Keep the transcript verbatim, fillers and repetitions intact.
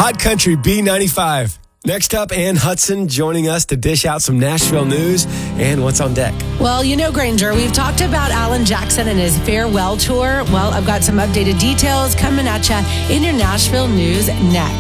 Hot Country B ninety-five. Next up, Ann Hudson joining us to dish out some Nashville news and what's on deck. Well, you know, Granger, we've talked about Alan Jackson and his farewell tour. Well, I've got some updated details coming at you in your Nashville news next.